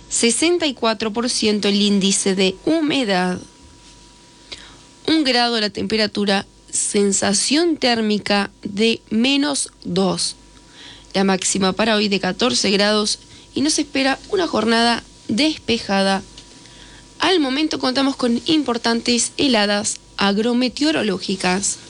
64% el índice de humedad. 1 grado la temperatura, sensación térmica de -2. La máxima para hoy de 14 grados y nos espera una jornada despejada. Al momento contamos con importantes heladas agrometeorológicas.